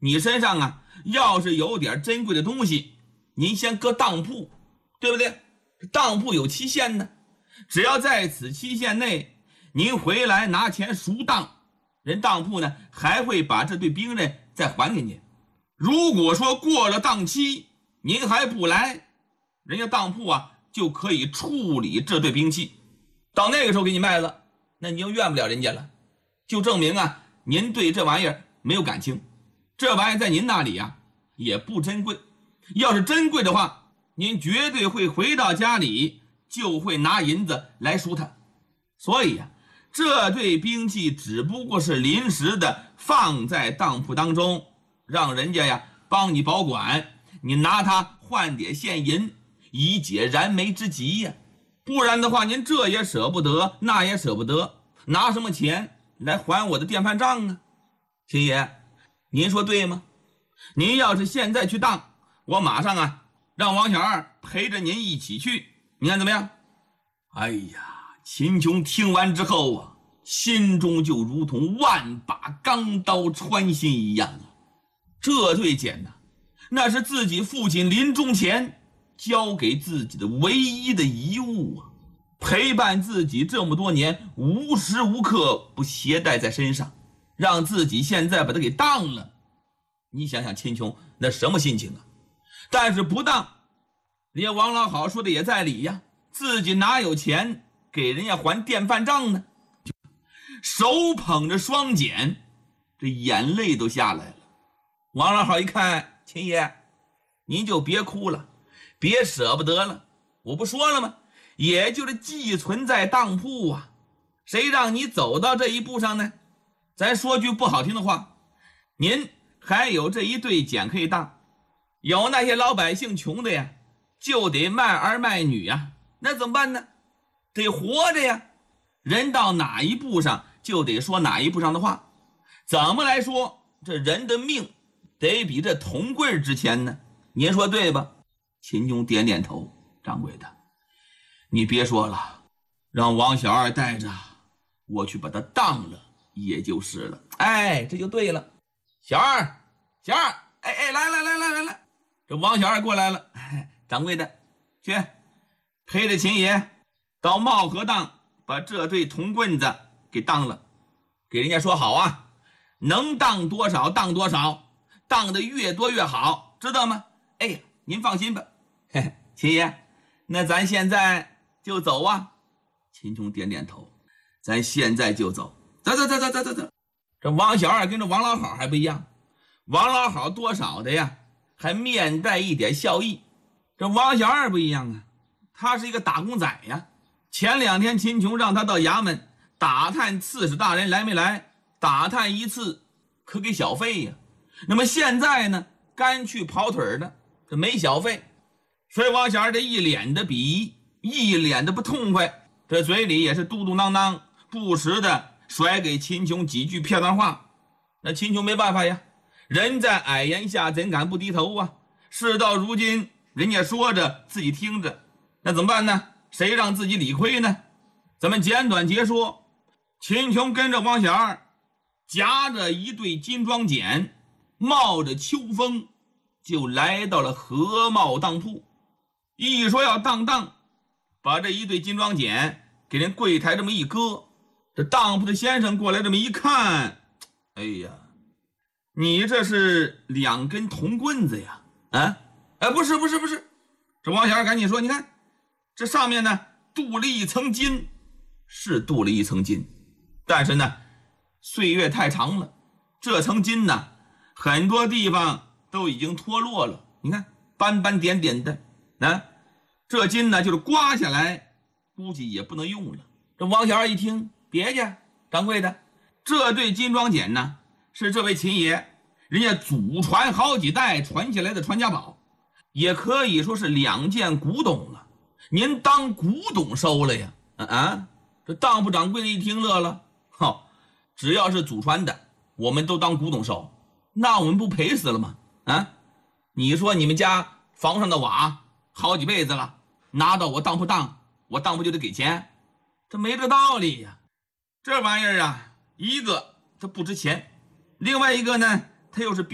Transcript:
你身上啊，要是有点珍贵的东西，您先搁当铺，对不对？当铺有期限呢，只要在此期限内，您回来拿钱赎当，人当铺呢还会把这对兵刃再还给您。如果说过了当期，您还不来，人家当铺啊就可以处理这对兵器，到那个时候给你卖了，那你又怨不了人家了，就证明啊您对这玩意儿没有感情，这玩意儿在您那里啊也不珍贵。要是珍贵的话，您绝对会回到家里就会拿银子来赎它。所以啊，这对兵器只不过是临时的放在当铺当中，让人家呀帮你保管，你拿它换点现银，以解燃眉之急呀。不然的话，您这也舍不得，那也舍不得，拿什么钱来还我的电饭账啊？秦爷，您说对吗？您要是现在去当，我马上啊让王小二陪着您一起去，你看怎么样？哎呀，秦琼听完之后啊，心中就如同万把钢刀穿心一样啊。这对锏呢，那是自己父亲临终前交给自己的唯一的遗物啊，陪伴自己这么多年，无时无刻不携带在身上，让自己现在把它给当了。你想想秦琼那什么心情啊？但是不当，人家王老好说的也在理呀，自己哪有钱给人家还电饭账呢？手捧着双锏，这眼泪都下来了。王老好一看，秦爷您就别哭了，别舍不得了，我不说了吗？也就是寄存在当铺啊，谁让你走到这一步上呢？咱说句不好听的话，您还有这一对锏可以当，有那些老百姓穷的呀，就得卖儿卖女呀，那怎么办呢？得活着呀，人到哪一步上就得说哪一步上的话。怎么来说，这人的命得比这铜棍值钱呢？您说对吧？秦琼点点头，掌柜的，你别说了，让王小二带着我去把他当了也就是了。哎，这就对了。小二，哎，来，这王小二过来了。掌柜的，去陪着秦爷到茂河当把这对铜棍子给当了，给人家说好啊，能当多少当多少，当的越多越好，知道吗？哎呀，您放心吧。秦爷，那咱现在就走啊？秦琼点点头，咱现在就走。走。这王小二跟着王老好还不一样，王老好多少的呀还面带一点笑意，这王小二不一样啊，他是一个打工仔呀。前2天秦琼让他到衙门打探刺史大人来没来，打探一次可给小费呀。那么现在呢，干去跑腿的，这没小费，所以王小二这一脸的鄙夷，一脸的不痛快，这嘴里也是嘟嘟囔囔，不时的甩给秦琼几句片段话。那秦琼没办法呀，人在矮檐下怎敢不低头啊？事到如今，人家说着自己听着，那怎么办呢？谁让自己理亏呢？咱们简短截说，秦琼跟着王小二夹着一对金装锏，冒着秋风就来到了河茂当铺。一说要当，把这一对金装锏给人柜台这么一搁，这当铺的先生过来这么一看，哎呀，你这是2根铜棍子呀？啊？哎，不是。这王小二赶紧说，你看这上面呢镀了一层金，是镀了一层金，但是呢岁月太长了，这层金呢很多地方都已经脱落了，你看斑斑点点的啊，这金呢就是刮下来估计也不能用了。这王小二一听，别介，掌柜的，这对金装锏呢是这位秦爷人家祖传好几代传下来的传家宝，也可以说是2件古董了，您当古董收了呀？这当铺掌柜的一听乐了，只要是祖传的我们都当古董收，那我们不赔死了吗？你说你们家房上的瓦好几辈子了，拿到我当铺当，我当铺就得给钱，这没这道理呀。这玩意儿啊，一个它不值钱，另外一个呢它又是